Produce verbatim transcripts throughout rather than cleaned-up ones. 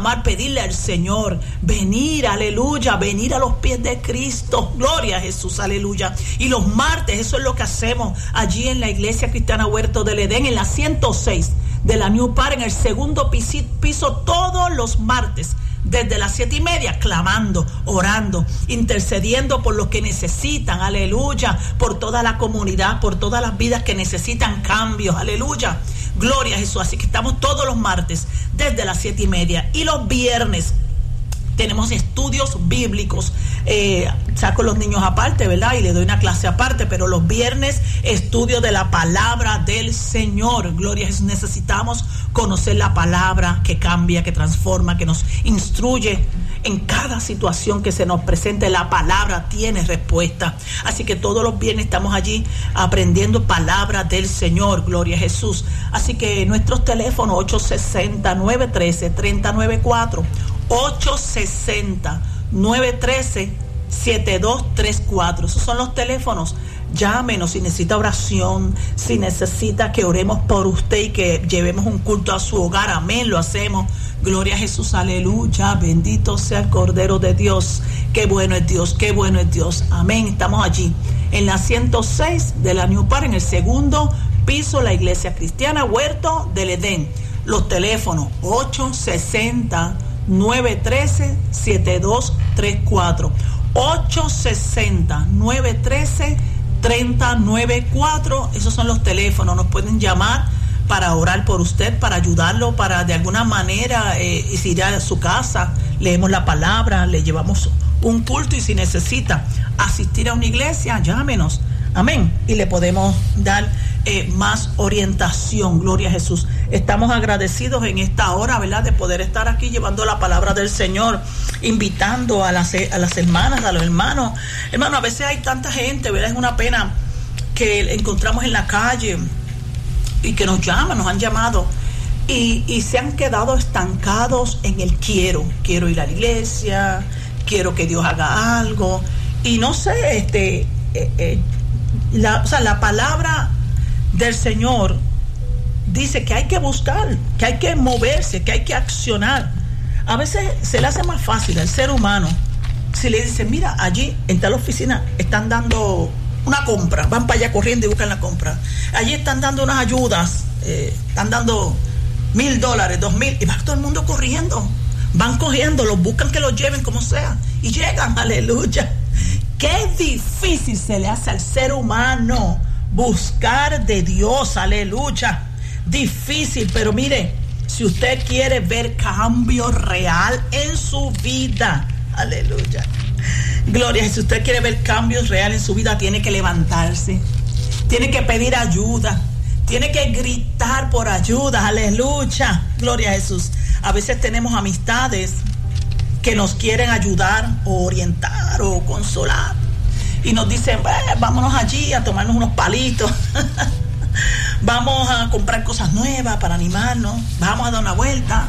clamar, pedirle al Señor, venir, aleluya, venir a los pies de Cristo, gloria a Jesús, aleluya. Y los martes, eso es lo que hacemos allí en la Iglesia Cristiana Huerto del Edén, en la ciento seis de la New Par, en el segundo piso, piso todos los martes, desde las siete y media, clamando, orando, intercediendo por los que necesitan, aleluya, por toda la comunidad, por todas las vidas que necesitan cambios, aleluya, gloria a Jesús. Así que estamos todos los martes desde las siete y media, y los viernes tenemos estudios bíblicos. Eh, saco los niños aparte, ¿verdad? Y le doy una clase aparte, pero los viernes, estudio de la palabra del Señor. Gloria a Jesús. Necesitamos conocer la palabra que cambia, que transforma, que nos instruye en cada situación que se nos presente. La palabra tiene respuesta. Así que todos los viernes estamos allí aprendiendo palabra del Señor. Gloria a Jesús. Así que nuestros teléfonos ocho sesenta, nueve uno tres, tres cero nueve cuatro, ocho sesenta, nueve uno tres, siete dos tres cuatro. Esos son los teléfonos. Llámenos si necesita oración, si necesita que oremos por usted y que llevemos un culto a su hogar. Amén, lo hacemos. Gloria a Jesús, aleluya. Bendito sea el Cordero de Dios. Qué bueno es Dios, qué bueno es Dios. Amén. Estamos allí en la ciento seis de la New Par, en el segundo piso, la Iglesia Cristiana Huerto del Edén. Los teléfonos ocho sesenta, nueve uno tres, siete dos tres cuatro, ocho sesenta, nueve uno tres, tres cero nueve cuatro. Esos son los teléfonos. Nos pueden llamar para orar por usted, para ayudarlo, para de alguna manera eh, ir a su casa, leemos la palabra, le llevamos un culto, y si necesita asistir a una iglesia, llámenos. Amén. Y le podemos dar eh, más orientación. Gloria a Jesús. Estamos agradecidos en esta hora, ¿verdad?, de poder estar aquí llevando la palabra del Señor, invitando a las, a las hermanas, a los hermanos. Hermano, a veces hay tanta gente, ¿verdad? Es una pena que encontramos en la calle y que nos llaman, nos han llamado y, y se han quedado estancados en el quiero. Quiero ir a la iglesia, quiero que Dios haga algo. Y no sé, este... Eh, eh, La, o sea, la palabra del Señor dice que hay que buscar, que hay que moverse, que hay que accionar. A veces se le hace más fácil al ser humano si le dice, mira, allí en tal oficina están dando una compra, van para allá corriendo y buscan la compra. Allí están dando unas ayudas, eh, están dando mil dólares, dos mil, y va todo el mundo corriendo, van corriendo, los buscan que los lleven como sea, y llegan, aleluya. Qué difícil se le hace al ser humano buscar de Dios, aleluya. Difícil, pero mire, si usted quiere ver cambio real en su vida, aleluya. Gloria, si usted quiere ver cambios reales en su vida, tiene que levantarse, tiene que pedir ayuda, tiene que gritar por ayuda, aleluya. Gloria a Jesús. A veces tenemos amistades que nos quieren ayudar o orientar o consolar y nos dicen, vámonos allí a tomarnos unos palitos, vamos a comprar cosas nuevas para animarnos, vamos a dar una vuelta.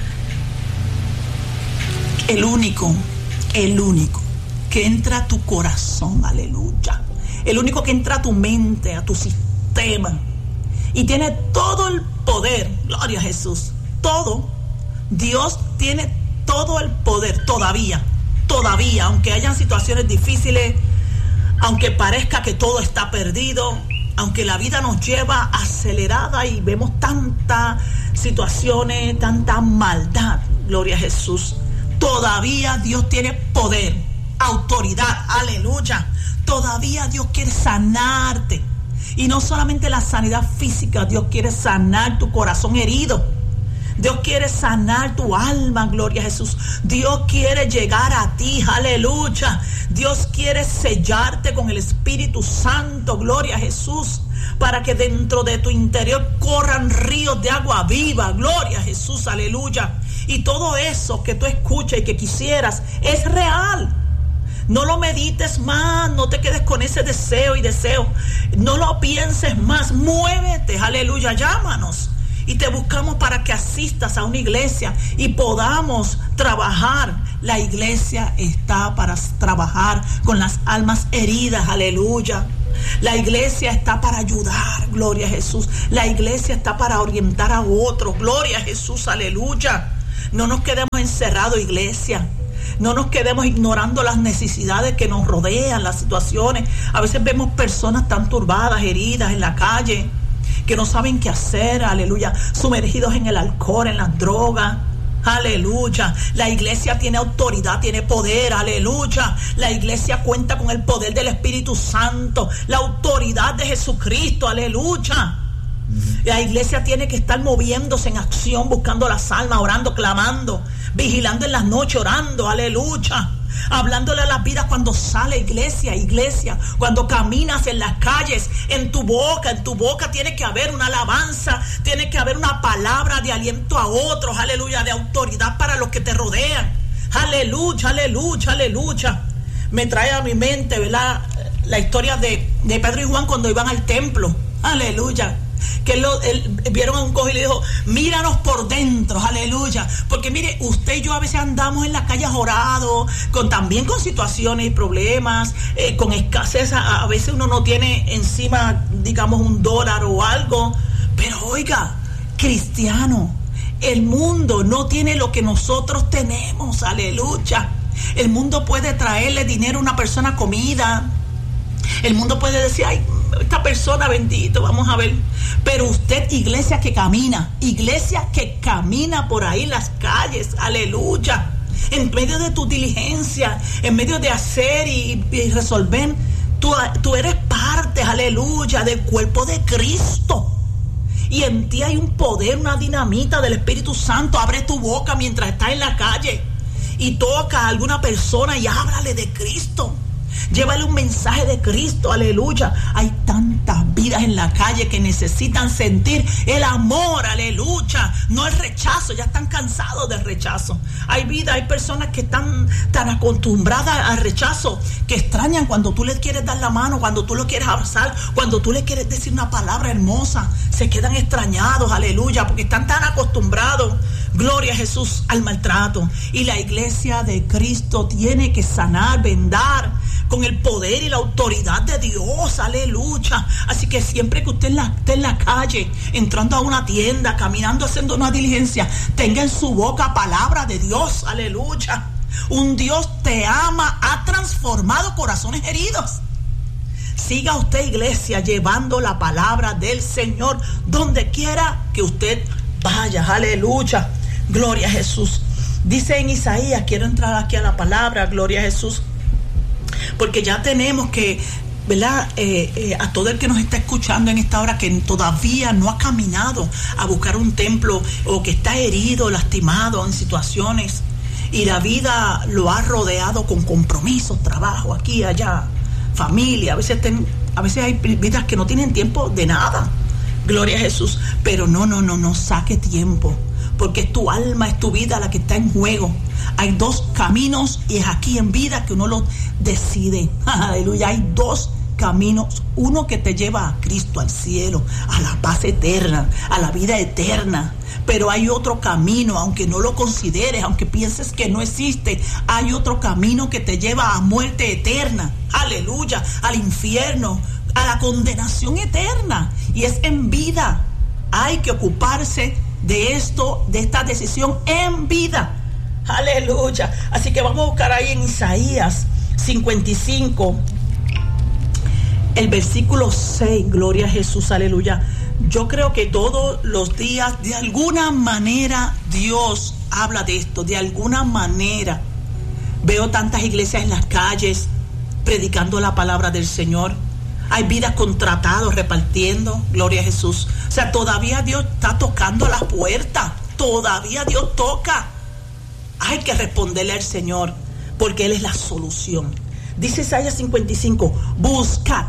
El único, el único que entra a tu corazón, aleluya, el único que entra a tu mente, a tu sistema y tiene todo el poder, gloria a Jesús, todo, Dios tiene todo el poder, todavía, todavía, aunque hayan situaciones difíciles, aunque parezca que todo está perdido, aunque la vida nos lleva acelerada y vemos tantas situaciones, tanta maldad, gloria a Jesús, todavía Dios tiene poder, autoridad, aleluya, todavía Dios quiere sanarte, y no solamente la sanidad física, Dios quiere sanar tu corazón herido. Dios quiere sanar tu alma, gloria a Jesús. Dios quiere llegar a ti, aleluya. Dios quiere sellarte con el Espíritu Santo, gloria a Jesús, para que dentro de tu interior corran ríos de agua viva, gloria a Jesús, aleluya. Y todo eso que tú escuchas y que quisieras es real. No lo medites más, no te quedes con ese deseo y deseo. No lo pienses más, muévete, aleluya, llámanos. Y te buscamos para que asistas a una iglesia y podamos trabajar. La iglesia está para trabajar con las almas heridas, aleluya. La iglesia está para ayudar, gloria a Jesús. La iglesia está para orientar a otros, gloria a Jesús, aleluya. No nos quedemos encerrados, iglesia. No nos quedemos ignorando las necesidades que nos rodean, las situaciones. A veces vemos personas tan turbadas, heridas en la calle, que no saben qué hacer, aleluya, sumergidos en el alcohol, en las drogas. Aleluya. La iglesia tiene autoridad, tiene poder, aleluya. La iglesia cuenta con el poder del Espíritu Santo, la autoridad de Jesucristo, aleluya. La iglesia tiene que estar moviéndose en acción, buscando las almas, orando, clamando, vigilando en las noches, orando, aleluya. Hablándole a las vidas cuando sale, iglesia, iglesia, cuando caminas en las calles, en tu boca, en tu boca tiene que haber una alabanza, tiene que haber una palabra de aliento a otros, aleluya, de autoridad para los que te rodean, aleluya, aleluya, aleluya. Me trae a mi mente, ¿verdad?, la historia de, de Pedro y Juan cuando iban al templo, aleluya. Que él, lo, él vieron a un cojo y le dijo, míranos por dentro, aleluya. Porque mire, usted y yo a veces andamos en la calle jorados, con, también con situaciones y problemas, eh, con escasez. A, a veces uno no tiene encima, digamos, un dólar o algo. Pero oiga, cristiano, el mundo no tiene lo que nosotros tenemos, aleluya. El mundo puede traerle dinero a una persona, comida. El mundo puede decir, ay, esta persona, bendito, vamos a ver. Pero usted, iglesia que camina, iglesia que camina por ahí las calles, aleluya, en medio de tu diligencia, en medio de hacer y, y resolver, tú, tú eres parte, aleluya, del cuerpo de Cristo. Y en ti hay un poder, una dinamita del Espíritu Santo. Abre tu boca mientras estás en la calle y toca a alguna persona y háblale de Cristo. Llévale un mensaje de Cristo, aleluya. Hay tantas vidas en la calle que necesitan sentir el amor, aleluya, no el rechazo. Ya están cansados del rechazo. Hay vidas, hay personas que están tan acostumbradas al rechazo que extrañan cuando tú les quieres dar la mano, cuando tú lo quieres abrazar, cuando tú les quieres decir una palabra hermosa. Se quedan extrañados, aleluya, porque están tan acostumbrados, gloria a Jesús, al maltrato. Y la iglesia de Cristo tiene que sanar, vendar con el poder y la autoridad de Dios, aleluya. Así que siempre que usted en la, esté en la calle, entrando a una tienda, caminando, haciendo una diligencia, tenga en su boca palabra de Dios, aleluya. Un Dios te ama, ha transformado corazones heridos. Siga usted, iglesia, llevando la palabra del Señor donde quiera que usted vaya, aleluya, gloria a Jesús. Dice en Isaías, quiero entrar aquí a la palabra, gloria a Jesús, porque ya tenemos que, ¿verdad? Eh, eh, a todo el que nos está escuchando en esta hora, que todavía no ha caminado a buscar un templo, o que está herido, lastimado en situaciones, y la vida lo ha rodeado con compromisos, trabajo, aquí, allá, familia. A veces, ten, a veces hay vidas que no tienen tiempo de nada, gloria a Jesús. Pero no, no, no, no saque tiempo, porque es tu alma, es tu vida la que está en juego. Hay dos caminos y es aquí en vida que uno lo decide. Aleluya, hay dos caminos. Uno que te lleva a Cristo, al cielo, a la paz eterna, a la vida eterna. Pero hay otro camino, aunque no lo consideres, aunque pienses que no existe, hay otro camino que te lleva a muerte eterna. Aleluya, al infierno, a la condenación eterna. Y es en vida. Hay que ocuparse de esto, de esta decisión en vida. Aleluya. Así que vamos a buscar ahí en Isaías cincuenta y cinco, el versículo seis, gloria a Jesús, aleluya. Yo creo que todos los días, de alguna manera, Dios habla de esto, de alguna manera. Veo tantas iglesias en las calles predicando la palabra del Señor. Hay vidas contratados repartiendo, gloria a Jesús. O sea, todavía Dios está tocando las puertas, todavía Dios toca. Hay que responderle al Señor, porque Él es la solución. Dice Isaías cincuenta y cinco, buscad,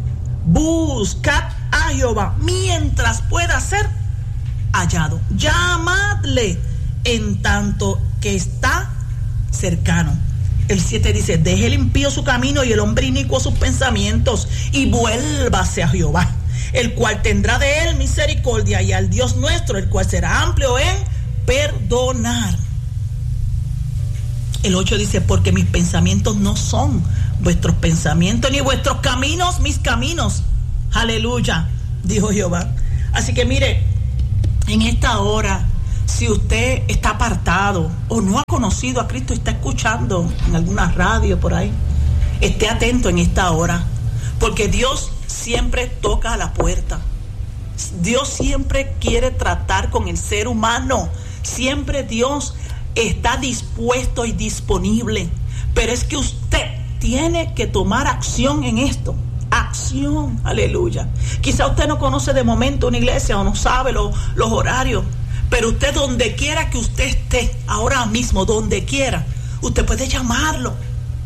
buscad a Jehová mientras pueda ser hallado. Llamadle en tanto que está cercano. El siete dice, deje el impío su camino y el hombre inicuo sus pensamientos, y vuélvase a Jehová, el cual tendrá de él misericordia, y al Dios nuestro, el cual será amplio en perdonar. El ocho dice, porque mis pensamientos no son vuestros pensamientos, ni vuestros caminos mis caminos. Aleluya, dijo Jehová. Así que mire, en esta hora Si usted está apartado o no ha conocido a Cristo, está escuchando en alguna radio por ahí, esté atento en esta hora, porque Dios siempre toca a la puerta. Dios siempre quiere tratar con el ser humano. Siempre Dios está dispuesto y disponible. Pero es que usted tiene que tomar acción en esto. Acción, aleluya. Quizá usted no conoce de momento una iglesia o no sabe lo, los horarios, pero usted donde quiera que usted esté, ahora mismo, donde quiera, usted puede llamarlo.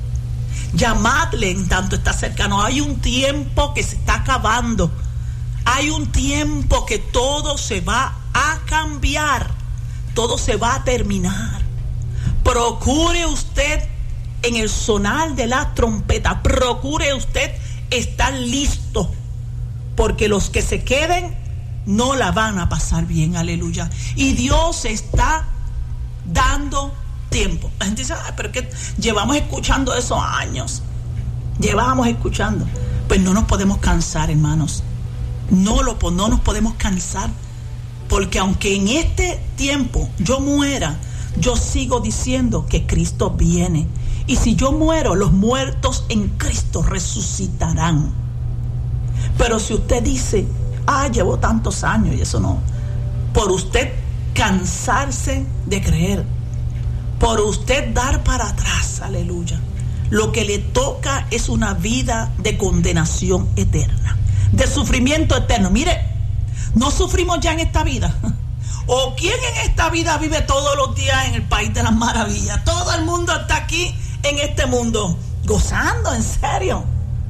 Llamadle en tanto está cercano. Hay un tiempo que se está acabando. Hay un tiempo que todo se va a cambiar. Todo se va a terminar. Procure usted en el sonar de la trompeta, procure usted estar listo, porque los que se queden no la van a pasar bien, aleluya. Y Dios está dando tiempo. La gente dice, ay, pero que llevamos escuchando esos años. Llevamos escuchando. Pues no nos podemos cansar, hermanos. No, lo, no nos podemos cansar. Porque aunque en este tiempo yo muera, yo sigo diciendo que Cristo viene. Y si yo muero, los muertos en Cristo resucitarán. Pero si usted dice, ah, llevo tantos años y eso no, por usted cansarse de creer, por usted dar para atrás, aleluya, lo que le toca es una vida de condenación eterna, de sufrimiento eterno. Mire, no sufrimos ya en esta vida. ¿O quién en esta vida vive todos los días en el país de las maravillas? Todo el mundo está aquí en este mundo gozando, en serio.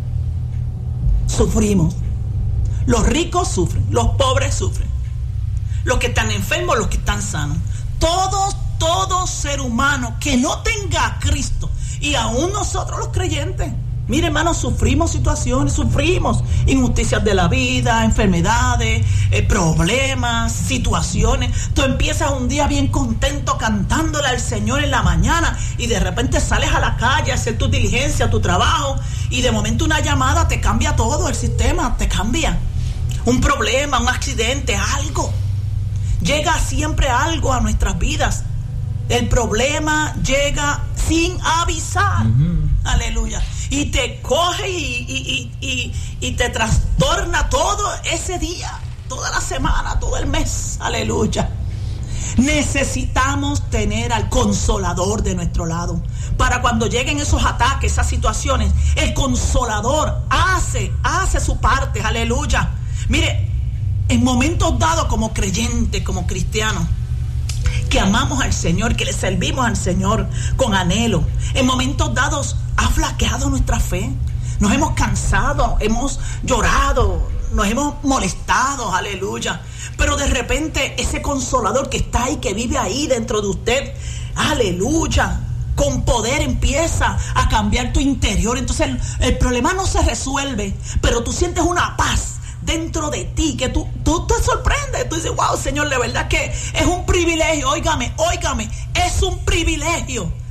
Sufrimos. Los ricos sufren, los pobres sufren, los que están enfermos, los que están sanos. Todos, todo ser humano que no tenga a Cristo, y aún nosotros los creyentes, mire, hermanos, sufrimos situaciones, sufrimos injusticias de la vida, enfermedades, eh, problemas, situaciones. Tú empiezas un día bien contento cantándole al Señor en la mañana y de repente sales a la calle a hacer tu diligencia, tu trabajo, y de momento una llamada te cambia todo, el sistema te cambia. Un problema, un accidente, algo. Llega siempre algo a nuestras vidas. El problema llega sin avisar. Uh-huh. Aleluya. Y te coge y, y, y, y, y te trastorna todo ese día, toda la semana, todo el mes. Aleluya. Necesitamos tener al Consolador de nuestro lado. Para cuando lleguen esos ataques, esas situaciones, el Consolador hace, hace su parte. Aleluya. Mire, en momentos dados como creyentes, como cristianos, que amamos al Señor, que le servimos al Señor con anhelo, en momentos dados ha flaqueado nuestra fe, nos hemos cansado, hemos llorado, nos hemos molestado, aleluya, pero de repente ese Consolador que está ahí, que vive ahí dentro de usted, aleluya, con poder empieza a cambiar tu interior. Entonces el, el problema no se resuelve, pero tú sientes una paz dentro de ti, que tú, tú te sorprendes, tú dices, wow, Señor, de verdad que es un privilegio, óigame, óigame, es un privilegio